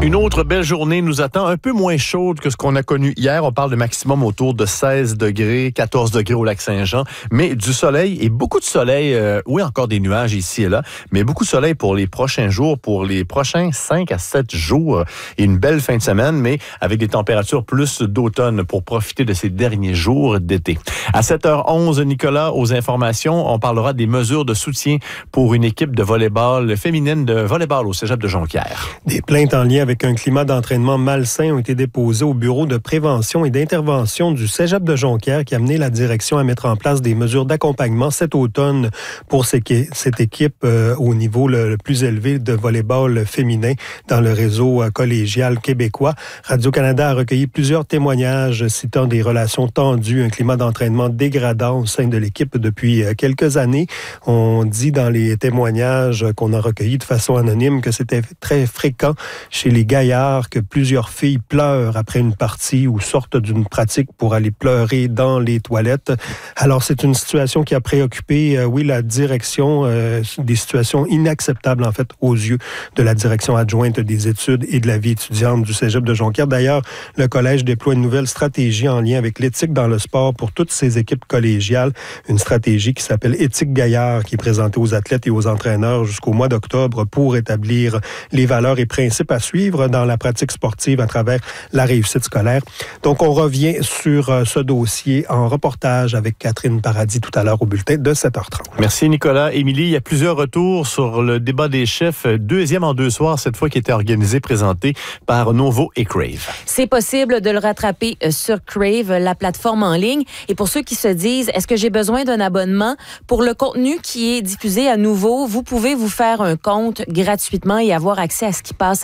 Une autre belle journée nous attend, un peu moins chaude que ce qu'on a connu hier. On parle de maximum autour de 16 degrés, 14 degrés au lac Saint-Jean, mais du soleil et beaucoup de soleil. Oui, encore des nuages ici et là, mais beaucoup de soleil pour les prochains jours, pour les prochains 5 à 7 jours. Et une belle fin de semaine, mais avec des températures plus d'automne pour profiter de ces derniers jours d'été. À 7h11, Nicolas, aux informations, on parlera des mesures de soutien pour une équipe de volleyball féminine de volleyball au Cégep de Jonquière. Des plaintes en lien avec un climat d'entraînement malsain ont été déposées au bureau de prévention et d'intervention du Cégep de Jonquière qui a amené la direction à mettre en place des mesures d'accompagnement cet automne pour cette équipe au niveau le plus élevé de volleyball féminin dans le réseau collégial québécois. Radio-Canada a recueilli plusieurs témoignages citant des relations tendues, un climat d'entraînement dégradant au sein de l'équipe depuis quelques années. On dit dans les témoignages qu'on a recueillis de façon anonyme que c'était très fréquent chez les gaillards que plusieurs filles pleurent après une partie ou sortent d'une pratique pour aller pleurer dans les toilettes. Alors, c'est une situation qui a préoccupé, la direction, des situations inacceptables, en fait, aux yeux de la direction adjointe des études et de la vie étudiante du Cégep de Jonquière. D'ailleurs, le collège déploie une nouvelle stratégie en lien avec l'éthique dans le sport pour toutes ses équipes collégiales. Une stratégie qui s'appelle Éthique Gaillard, qui est présentée aux athlètes et aux entraîneurs jusqu'au mois d'octobre pour établir les valeurs et principes à suivre dans la pratique sportive à travers la réussite scolaire. Donc, on revient sur ce dossier en reportage avec Catherine Paradis tout à l'heure au bulletin de 7h30. Merci, Nicolas. Émilie, il y a plusieurs retours sur le débat des chefs, deuxième en 2 soirs, cette fois qui était organisé, présenté par Novo et Crave. C'est possible de le rattraper sur Crave, la plateforme en ligne. Et pour ceux qui se disent, est-ce que j'ai besoin d'un abonnement? Pour le contenu qui est diffusé à Nouveau, vous pouvez vous faire un compte gratuitement et avoir accès à ce qui passe